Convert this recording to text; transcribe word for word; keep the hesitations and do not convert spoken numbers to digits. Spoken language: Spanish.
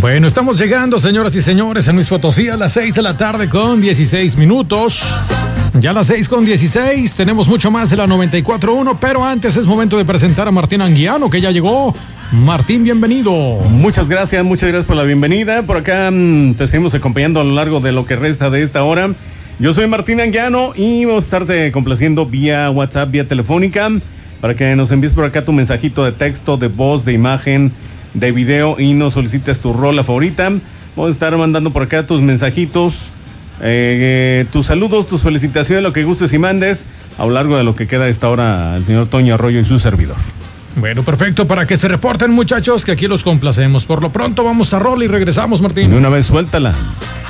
Bueno, estamos llegando, señoras y señores, en Luis Potosí a las seis de la tarde con dieciséis minutos. Ya a las seis con dieciséis, tenemos mucho más de la noventa y cuatro punto uno, pero antes es momento de presentar a Martín Anguiano, que ya llegó. Martín, bienvenido. Muchas gracias, muchas gracias por la bienvenida. Por acá mmm, te seguimos acompañando a lo largo de lo que resta de esta hora. Yo soy Martín Anguiano y vamos a estarte complaciendo vía WhatsApp, vía telefónica, para que nos envíes por acá tu mensajito de texto, de voz, de imagen, de video y nos solicites tu rola favorita. Vamos a estar mandando por acá tus mensajitos, eh, eh, tus saludos, tus felicitaciones, lo que gustes y mandes a lo largo de lo que queda esta hora el señor Toño Arroyo y su servidor. Bueno, perfecto, para que se reporten, muchachos, que aquí los complacemos. Por lo pronto vamos a rola y regresamos, Martín. De una vez, suéltala.